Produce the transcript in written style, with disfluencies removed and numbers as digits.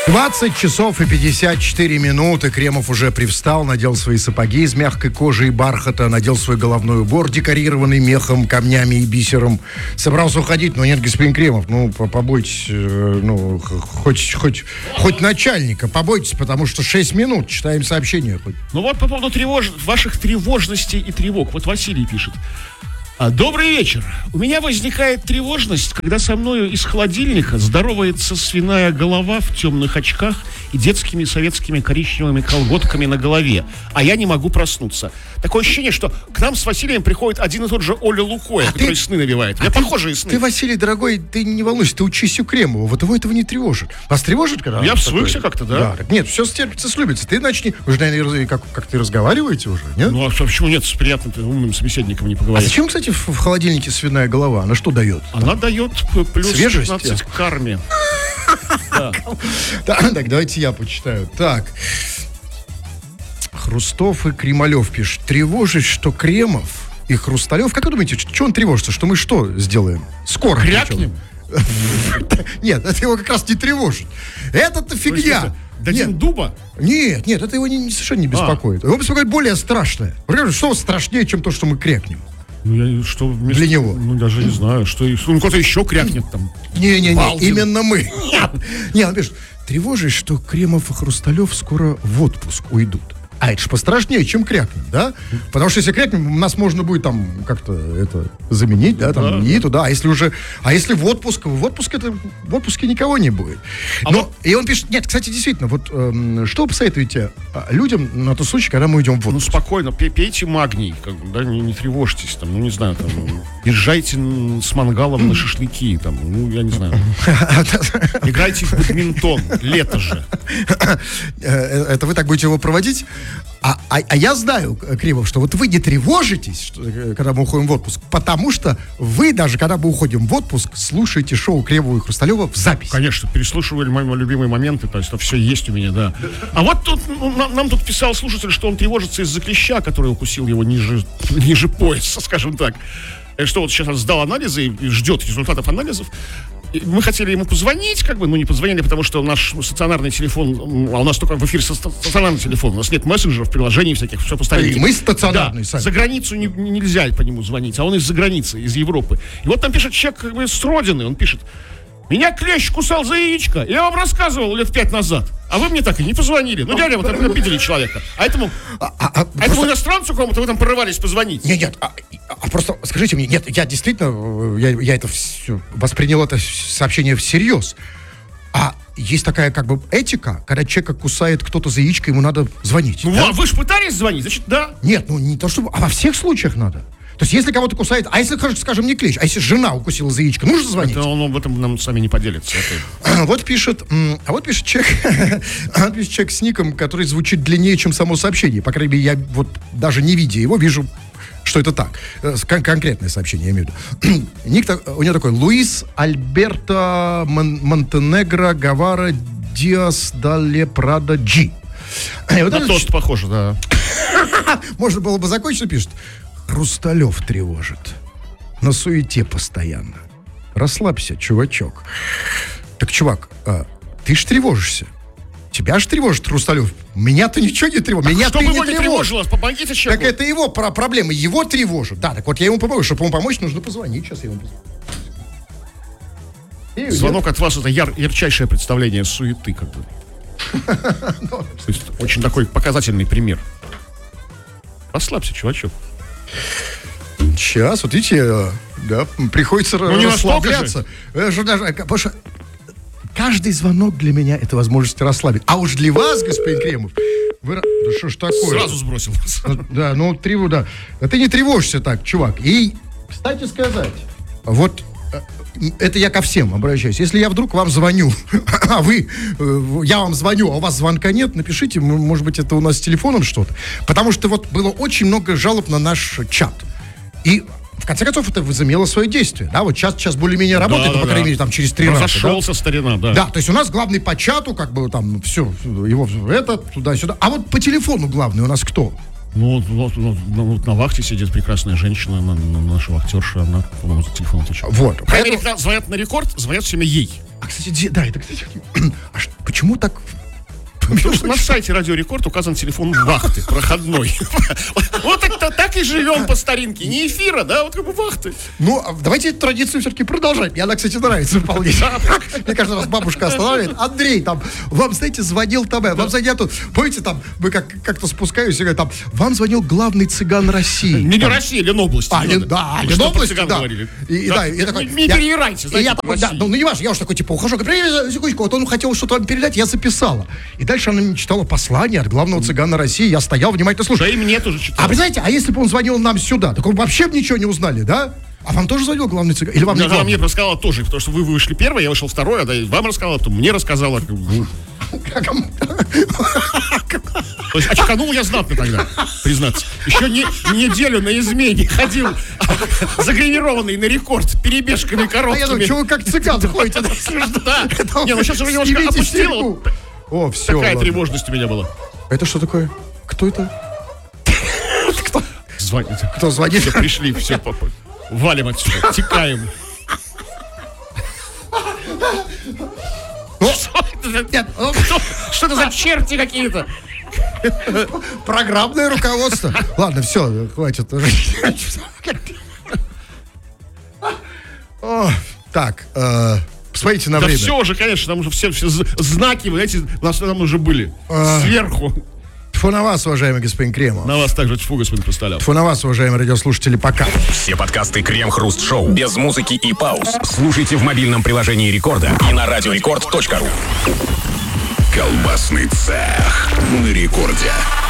20 часов и 54 минуты. Кремов уже привстал, надел свои сапоги из мягкой кожи и бархата, надел свой головной убор, декорированный мехом, камнями и бисером. Собрался уходить, но нет, господин Кремов, побойтесь, хоть начальника, побойтесь, потому что 6 минут, читаем сообщение хоть. Ну вот по поводу ваших тревожностей и тревог. Вот Василий пишет. Добрый вечер. У меня возникает тревожность, когда со мною из холодильника здоровается свиная голова в темных очках и детскими советскими коричневыми колготками на голове, а я не могу проснуться. Такое ощущение, что к нам с Василием приходит один и тот же Оля Лукоя, который сны навевает. У меня похожие сны. Ты, Василий, дорогой, ты не волнуйся, ты учись у Кремова. Вот его этого не тревожит. Вас тревожит, когда... Я свыкся как-то, да? Нет, все стерпится, слюбится. Ты начни... Вы же, наверное, как ты разговариваете уже, нет? Ну, а почему нет с приятным умным собеседником не поговорить? А зачем, кстати, в холодильнике свиная голова? Она что дает? Она дает плюс свежесть, 15 к карме. Так, давайте я почитаю. Так. Хрустов и Кремалев пишет. Тревожись, что Кремов и Хрусталев... Как вы думаете, что он тревожится? Что мы что сделаем? Скоро. Крякнем? Нет, это его как раз не тревожит. Это-то фигня. Дадим дуба? Нет, это его совершенно не беспокоит. Его беспокоит более страшное. Что страшнее, чем то, что мы крякнем? Для него. Даже не знаю, что кто-то еще крякнет там. Не, именно мы. Нет, он пишет, тревожись, что Кремов и Хрусталев скоро в отпуск уйдут. А это ж пострашнее, чем крякнем, да? Потому что если крякнем, нас можно будет там как-то это заменить, да, там, и туда. А если в отпуске никого не будет. И он пишет, нет, кстати, действительно, вот что вы посоветуете людям на тот случай, когда мы уйдем в отпуск? Спокойно, пейте магний, не тревожьтесь, там, не знаю, там, езжайте с мангалом на шашлыки, там, я не знаю. Играйте в бадминтон, лето же. Это вы так будете его проводить? А я знаю, Кремов, что вот вы не тревожитесь, когда мы уходим в отпуск, потому что вы даже, когда мы уходим в отпуск, слушаете шоу Кремова и Хрусталева в записи. Конечно, переслушивали мои любимые моменты, то есть это все есть у меня, да. А вот тут нам тут писал слушатель, что он тревожится из-за клеща, который укусил его ниже пояса, скажем так. Что вот сейчас сдал анализы и ждет результатов анализов. Мы хотели ему позвонить, не позвонили, потому что наш стационарный телефон, а у нас только в эфире стационарный телефон, у нас нет мессенджеров, приложений всяких, все по старинке. И мы стационарные сами. За границу нельзя по нему звонить, а он из-за границы, из Европы. И вот там пишет человек с родины, он пишет: меня клещ кусал за яичко, я вам рассказывал лет 5 назад, а вы мне так и не позвонили. Реально, вот обидели человека. А этому иностранцу кому-то вы там порывались позвонить. Нет, просто скажите мне, нет, я действительно, я это все воспринял это сообщение всерьез. А есть такая этика, когда человека кусает кто-то за яичко, ему надо звонить. Да? Вы же пытались звонить, значит, да. Нет, не то чтобы, а во всех случаях надо. То есть, если кого-то кусает, а если, скажем, не клещ, а если жена укусила за яичко, нужно звонить? Это он об этом нам сами не поделится. Вот пишет человек с ником, который звучит длиннее, чем само сообщение. По крайней мере, я вот даже не видя его, вижу, что это так. Конкретное сообщение, я имею в виду. Ник у него такой: Луис Альберто Монтенегро Гавара Диас Дале Прада Джи. На тост похоже, да. Можно было бы закончить, пишет: Хрусталев тревожит. На суете постоянно. Расслабься, чувачок. Так, чувак, ты ж тревожишься. Тебя ж тревожит Хрусталев. Меня-то ничего не тревожит. Меня ты не тревожила. Помогите человеку. Так это его проблемы. Его тревожат. Да, так вот я ему помогу. Чтобы ему помочь, нужно позвонить. Сейчас я ему позвоню. Звонок от вас — это ярчайшее представление суеты. То есть очень такой показательный пример. Расслабься, чувачок. Сейчас, вот видите, да, приходится расслабляться. Потому что каждый звонок для меня — это возможность расслабить. А уж для вас, господин Кремов, да что ж такое? Сразу сбросил вас. Да, да. Ты не тревожишься так, чувак. И, кстати сказать, вот это я ко всем обращаюсь. Если я вдруг вам звоню, я вам звоню, а у вас звонка нет, напишите, может быть, это у нас с телефоном что-то. Потому что вот было очень много жалоб на наш чат. И в конце концов это возымело свое действие. Да, вот сейчас более-менее работает, по крайней мере, там через 3 раза. Разошелся, старина, да. Да, то есть у нас главный по чату, там все, его туда-сюда. А вот по телефону главный у нас кто? На вахте сидит прекрасная женщина, наша вахтерша, она, по-моему, за телефон отвечает. Вот. Когда звонят на рекорд, звонят всеми ей. А, кстати, да, это, кстати, почему так... Потому что на сайте Радио Рекорд указан телефон вахты, проходной. Вот так и живем по старинке. Не эфира, да, вот как бы вахты. Ну, давайте эту традицию все-таки продолжать. Мне она, кстати, нравится вполне. Мне кажется, раз бабушка останавливает. Андрей, там, вам, знаете, звонил там, вам звонят тут. Помните, там, мы как-то спускаемся, говорят, там, вам звонил главный цыган России. Не Россия, Ленобласти. Да, Ленобласти, да. Не переирайте, знаете. Да, ну не важно, я уж такой, типа, ухожу, говорю, секундочку, вот он хотел что-то вам передать, я записала. И дальше она мне читала послание от главного цыгана России, я стоял, внимательно слушал. Да и мне тоже читал. А вы знаете, а если бы он звонил нам сюда, так вы вообще бы ничего не узнали, да? А вам тоже звонил главный цыган? Или вам не главный? Она мне рассказала тоже, потому что вы вышли первой, я вышел второй, а вам рассказала, потом мне рассказала. То есть очканул я знатно тогда, признаться. Еще неделю на измене ходил загримированный на Рекорд перебежками, короткими. А я думаю, что вы как цыган ходите? Да. Не, ну сейчас уже немножко опустило. О, все. Такая тревожность у меня была. Это что такое? Кто это? Кто? Кто звонит? Все, пришли, все, валим отсюда, текаем. Что это за черти какие-то? Программное руководство. Ладно, все, хватит уже. Так, посмотрите на время. Да все уже, конечно, там уже все знаки, вы знаете, у нас там уже были. Сверху. Тьфу на вас, уважаемый господин Кремов. На вас также тьфу, господин Хрусталев. Тьфу на вас, уважаемые радиослушатели, пока. Все подкасты Крем-Хруст-Шоу без музыки и пауз слушайте в мобильном приложении Рекорда и на радиорекорд.ру. Колбасный цех на Рекорде.